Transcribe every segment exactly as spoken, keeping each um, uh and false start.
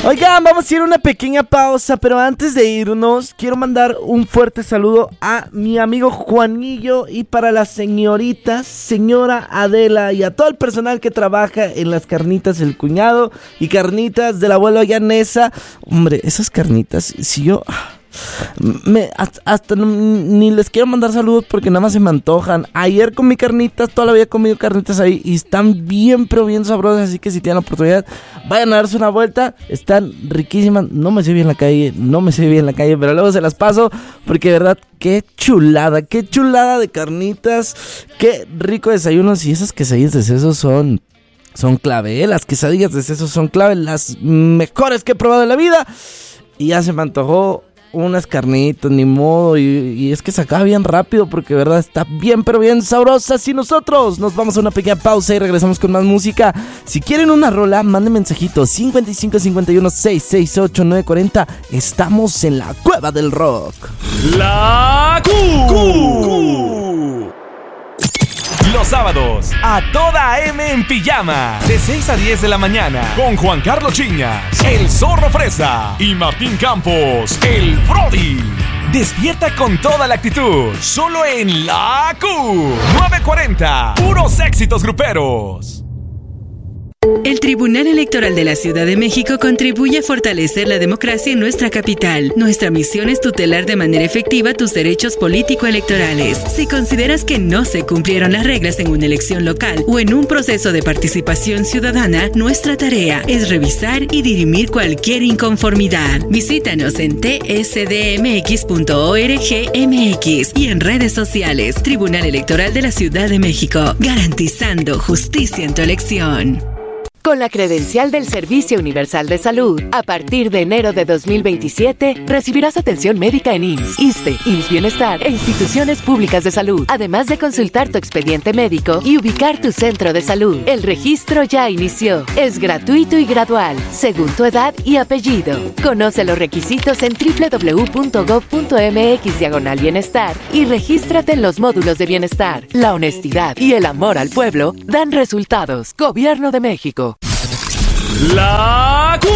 Oigan, vamos a ir a una pequeña pausa, pero antes de irnos, quiero mandar un fuerte saludo a mi amigo Juanillo y para las señoritas, señora Adela y a todo el personal que trabaja en las carnitas del cuñado y carnitas del abuelo Llanesa. Hombre, esas carnitas, si yo... Me, hasta, hasta no, ni les quiero mandar saludos porque nada más se me antojan. Ayer comí carnitas, toda la vida he comido carnitas ahí y están bien pero bien sabrosas, así que si tienen la oportunidad vayan a darse una vuelta, están riquísimas. No me sé bien la calle, no me sé bien la calle, pero luego se las paso porque de verdad qué chulada, qué chulada de carnitas, qué rico desayunos. Y esas quesadillas de sesos son son clave, ¿eh? Las quesadillas de sesos son clave, las mejores que he probado en la vida. Y ya se me antojó unas carnitas, ni modo, y, y es que se acaba bien rápido porque de verdad está bien pero bien sabrosas. Y nosotros nos vamos a una pequeña pausa y regresamos con más música. Si quieren una rola, manden mensajitos cincuenta y cinco cincuenta y uno seiscientos sesenta y ocho novecientos cuarenta. Estamos en la Cueva del Rock. La Q. Los sábados, a toda A M en pijama, de seis a diez de la mañana, con Juan Carlos Chiñas, el Zorro Fresa y Martín Campos, el Brody. Despierta con toda la actitud, solo en La Q. nueve cuarenta, puros éxitos gruperos. El Tribunal Electoral de la Ciudad de México contribuye a fortalecer la democracia en nuestra capital. Nuestra misión es tutelar de manera efectiva tus derechos político-electorales. Si consideras que no se cumplieron las reglas en una elección local o en un proceso de participación ciudadana, nuestra tarea es revisar y dirimir cualquier inconformidad. Visítanos en t s d m x punto org m x y en redes sociales. Tribunal Electoral de la Ciudad de México, garantizando justicia en tu elección. Con la credencial del Servicio Universal de Salud, a partir de enero de dos mil veintisiete, recibirás atención médica en I M S S, ISSSTE, I M S S Bienestar e instituciones públicas de salud, además de consultar tu expediente médico y ubicar tu centro de salud. El registro ya inició. Es gratuito y gradual, según tu edad y apellido. Conoce los requisitos en doble u doble u doble u punto gob punto m x diagonal bienestar y regístrate en los módulos de bienestar. La honestidad y el amor al pueblo dan resultados. Gobierno de México. La Q.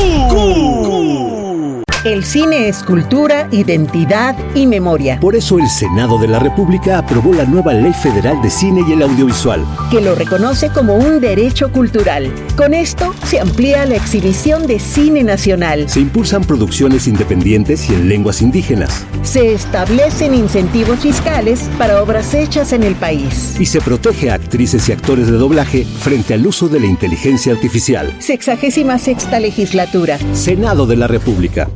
El cine es cultura, identidad y memoria. Por eso el Senado de la República aprobó la nueva Ley Federal de Cine y el Audiovisual, que lo reconoce como un derecho cultural. Con esto se amplía la exhibición de cine nacional. Se impulsan producciones independientes y en lenguas indígenas. Se establecen incentivos fiscales para obras hechas en el país. Y se protege a actrices y actores de doblaje frente al uso de la inteligencia artificial. Sexagésima sexta legislatura. Senado de la República.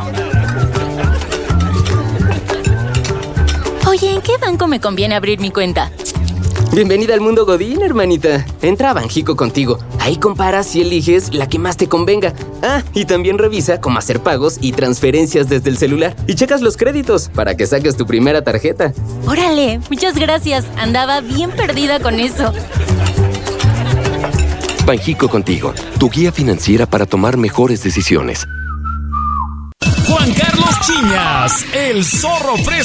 Oye, ¿en qué banco me conviene abrir mi cuenta? Bienvenida al mundo Godín, hermanita. Entra a Banjico Contigo. Ahí comparas y eliges la que más te convenga. Ah, y también revisa cómo hacer pagos y transferencias desde el celular. Y checas los créditos para que saques tu primera tarjeta. ¡Órale! Muchas gracias. Andaba bien perdida con eso. Banjico Contigo, tu guía financiera para tomar mejores decisiones. Juan Carlos Chiñas, el Zorro Fresa.